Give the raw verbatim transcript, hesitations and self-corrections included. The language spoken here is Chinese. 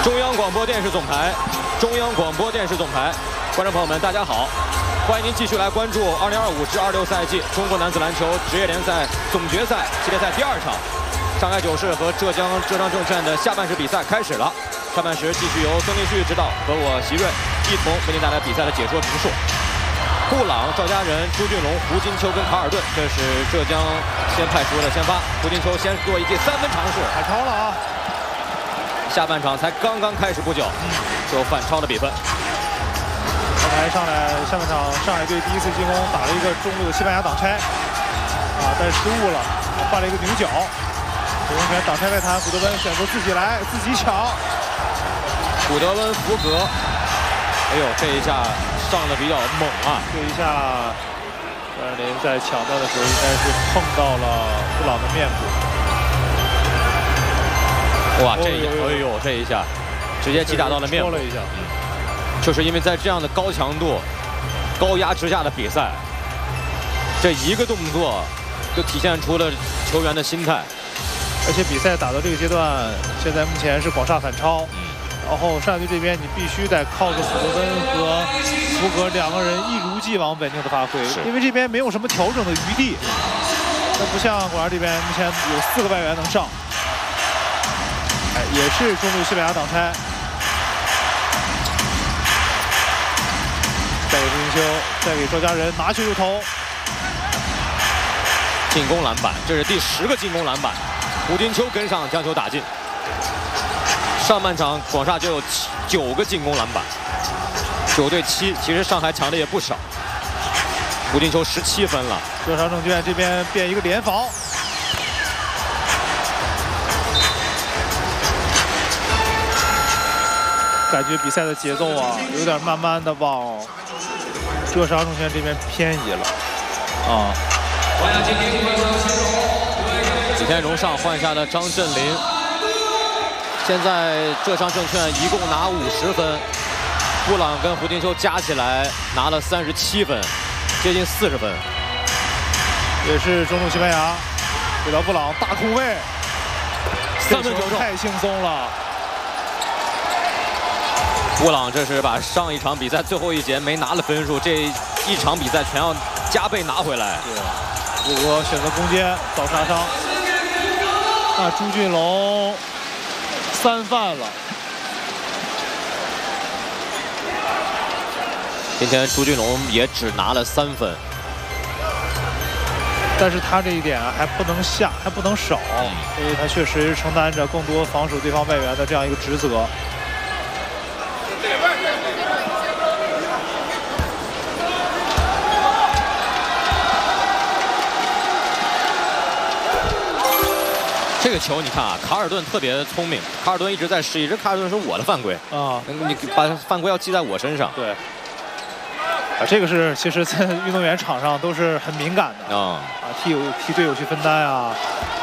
中央广播电视总台，中央广播电视总台，观众朋友们，大家好，欢迎您继续来关注二零二五至二六赛季中国男子篮球职业联赛总决赛系列赛第二场，上海九世和浙江浙商证券的下半时比赛开始了。上半时继续由孙立旭指导和我席瑞一同为您带来比赛的解说评述。布朗、赵家人、朱俊龙、胡金秋跟卡尔顿，这是浙江先派出的先发。胡金秋先做一记三分尝试， 反超了啊！ 下半场才刚刚开始不久，就反超了比分。 刚才上来下半场，上海队第一次进攻打了一个中路的西班牙挡拆，啊，但是失误了，犯了一个牛角。主动权挡拆外弹，古德温选择自己来，自己抢。 古德温福格，哎呦，这一下上的比较猛啊！ 这一下，张镇麟在抢到的时候应该是碰到了布朗的面部。 哇，这一下，哎呦，这一下直接击打到了面部。 戳了一下， 嗯，就是因为在这样的高强度、高压之下的比赛，这一个动作就体现出了球员的心态。 而且比赛打到这个阶段，现在目前是广厦反超。 嗯。 然后上海队这边，你必须得靠着古德温和福格两个人一如既往稳定的发挥，因为这边没有什么调整的余地。那不像广厦这边，目前有四个外援能上。哎，也是中路西班牙挡拆，再给胡金秋，再给赵家人拿球就投， 进攻篮板，这是第十个进攻篮板。胡金秋跟上将球打进。上半场广厦就有九个进攻篮板，九对七，其实上海抢的也不少。胡金秋十七分了。 浙商证券这边变一个联防，感觉比赛的节奏啊，有点慢慢的往浙商证券这边偏移了啊。 李天荣上换下了张镇麟。现在浙商证券一共拿五十分，布朗跟胡金秋加起来拿了三十七分，接近四十分。 也是中路西班牙给到布朗大空位， 三分球中太轻松了。 布朗这是把上一场比赛最后一节没拿的分数，这一场比赛全要加倍拿回来。 对，如果选择攻坚早杀伤，那朱俊龙三犯了。 今天朱俊龙也只拿了三分， 但是他这一点啊还不能下，还不能少，因为他确实承担着更多防守对方外援的这样一个职责。 这个球你看啊，卡尔顿特别聪明，卡尔顿一直在示意，这卡尔顿是我的犯规啊，你把犯规要记在我身上。 对，啊，这个是其实在运动员场上都是很敏感的啊，啊，替有替队友去分担啊，